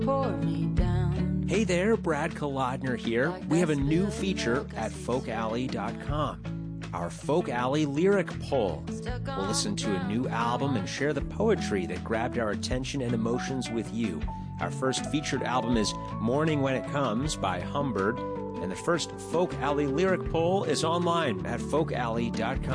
pour me down. Hey there, Brad Kolodner here. We have a new feature at folkalley.com. Our Folk Alley Lyric Poll. We'll listen to a new album and share the poetry that grabbed our attention and emotions with you. Our first featured album is Morning When It Comes by Humbird, and the first Folk Alley Lyric Poll is online at folkalley.com.